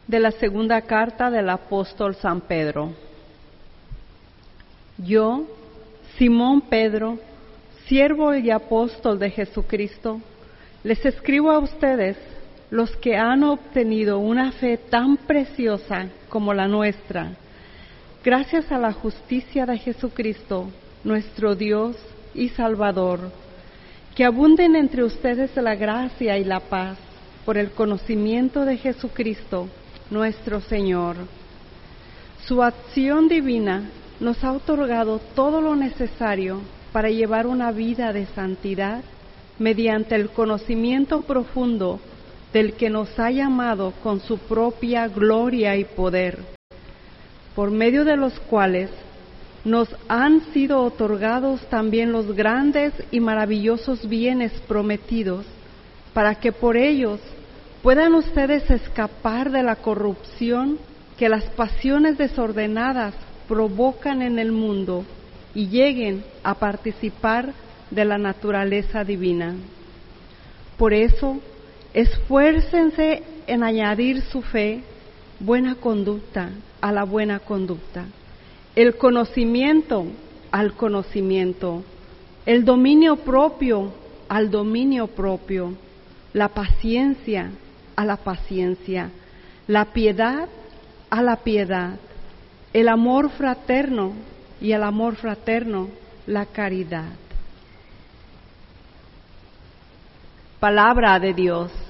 De la segunda carta del apóstol San Pedro. Yo, Simón Pedro, siervo y apóstol de Jesucristo, les escribo a ustedes, los que han obtenido una fe tan preciosa como la nuestra, gracias a la justicia de Jesucristo, nuestro Dios y Salvador, que abunden entre ustedes la gracia y la paz por el conocimiento de Jesucristo, nuestro Señor. Su acción divina nos ha otorgado todo lo necesario para llevar una vida de santidad mediante el conocimiento profundo del que nos ha llamado con su propia gloria y poder, por medio de los cuales nos han sido otorgados también los grandes y maravillosos bienes prometidos, para que por ellos puedan ustedes escapar de la corrupción que las pasiones desordenadas provocan en el mundo y lleguen a participar de la naturaleza divina. Por eso, esfuércense en añadir su fe, buena conducta a la buena conducta, el conocimiento al conocimiento, el dominio propio al dominio propio, la paciencia a la paciencia, la piedad a la piedad, el amor fraterno y al amor fraterno la caridad. Palabra de Dios.